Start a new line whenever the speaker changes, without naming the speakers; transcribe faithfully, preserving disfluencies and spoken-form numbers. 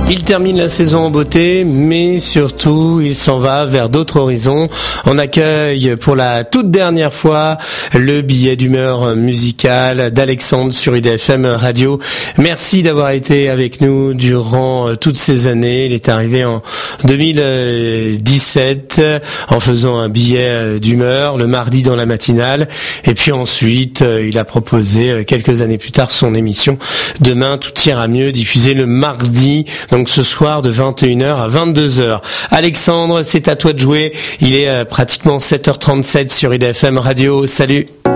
Il termine la saison en beauté, mais surtout, il s'en va vers d'autres horizons. On accueille pour la toute dernière fois le billet d'humeur musicale d'Alexandre sur I D F M Radio. Merci d'avoir été avec nous durant toutes ces années. Il est arrivé en deux mille dix-sept en faisant un billet d'humeur le mardi dans la matinale. Et puis ensuite, il a proposé quelques années plus tard son émission Demain tout ira mieux, diffusée le mardi. Donc ce soir de vingt et une heures à vingt-deux heures. Alexandre, c'est à toi de jouer. Il est euh, pratiquement sept heures trente-sept sur I D F M Radio. Salut.